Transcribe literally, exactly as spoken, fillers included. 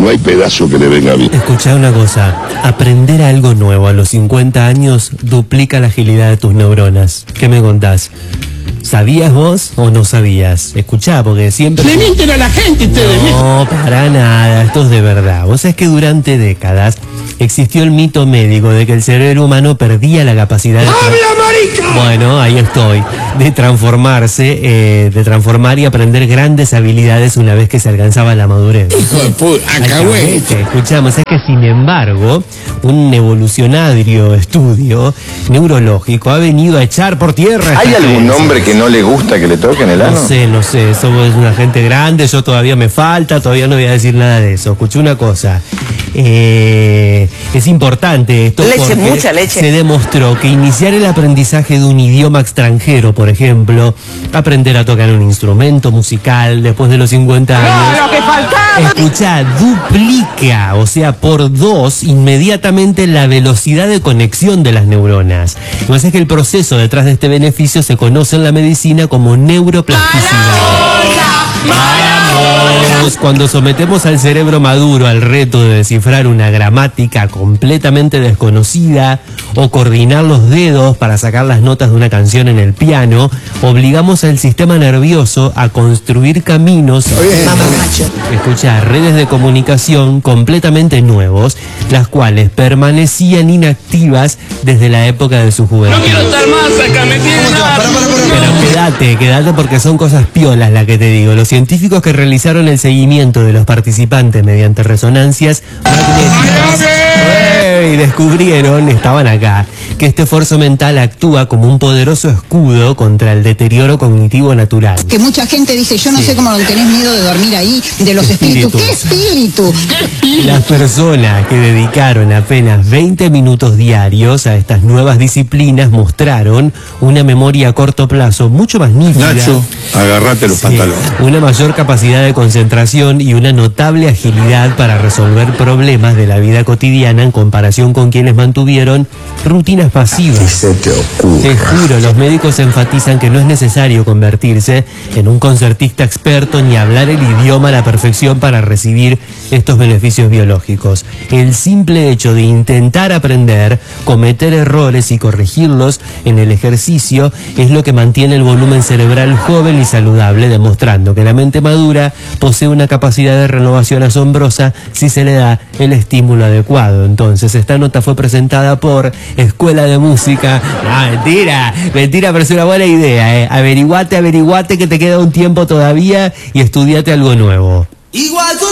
No hay pedazo que le venga bien. Escuchá una cosa, aprender algo nuevo a los cincuenta años duplica la agilidad de tus neuronas. ¿Qué me contás? ¿Sabías vos o no sabías? Escuchá, porque siempre... Le mienten a la gente ustedes. No, para nada, esto es de verdad. Vos sabés que durante décadas existió el mito médico de que el cerebro humano perdía la capacidad de... ¡Habla, marica! Bueno, ahí estoy, de transformarse, eh, de transformar y aprender grandes habilidades una vez que se alcanzaba la madurez. Hijo de puta, alcahuete. Escuchamos, es que sin embargo, un evolucionario estudio neurológico ha venido a echar por tierra... ¿Hay algún creencia. hombre que no le gusta que le toquen el ano? No sé, no sé, somos una gente grande, yo todavía me falta, todavía no voy a decir nada de eso. Escuché una cosa, eh, es importante esto Leche, porque mucha leche. se demostró que iniciar el aprendizaje de un idioma extranjero, por ejemplo, aprender a tocar un instrumento musical después de los cincuenta años, ¡No, lo que faltaba! escuchá, duplica, o sea, por dos, inmediatamente la velocidad de conexión de las neuronas. Lo que pasa es que el proceso detrás de este beneficio se conoce en la medicina como neuroplasticidad. Vamos, cuando sometemos al cerebro maduro al reto de descifrar una gramática completamente desconocida o coordinar los dedos para sacar las notas de una canción en el piano, obligamos al sistema nervioso a construir caminos, escucha, redes de comunicación completamente nuevos, las cuales permanecían inactivas desde la época de su juventud. No quiero estar más acá, me tienen harto. Pero quédate, quédate porque son cosas piolas las que te digo. Los científicos que realizaron el seguimiento de los participantes mediante resonancias magnéticas y descubrieron, estaban acá, que este esfuerzo mental actúa como un poderoso escudo contra el deterioro cognitivo natural. Que mucha gente dice, yo no Sí. sé cómo tenés miedo de dormir ahí, de los espíritus. Espíritus. ¿Qué espíritu? Las personas que dedicaron apenas veinte minutos diarios a estas nuevas disciplinas mostraron una memoria a corto plazo mucho más nítida. Nacho, agarrate los Sí, pantalones. una mayor capacidad de concentración y una notable agilidad para resolver problemas de la vida cotidiana en comparación con quienes mantuvieron rutinas pasivas. te ocurra. Te juro, los médicos enfatizan que no es necesario convertirse en un concertista experto ni hablar el idioma a la perfección para recibir estos beneficios biológicos. El simple hecho de intentar aprender, cometer errores y corregirlos en el ejercicio es lo que mantiene el volumen cerebral joven y saludable, demostrando que la mente madura posee una capacidad de renovación asombrosa si se le da el estímulo adecuado. Entonces, esta nota fue presentada por Escuela de Música. No, mentira, mentira, pero es una buena idea, ¿eh? Averiguate, averiguate que te queda un tiempo todavía y estudiate algo nuevo. Igual tú